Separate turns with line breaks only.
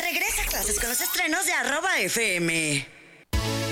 Regresa a clases con los estrenos de @FM.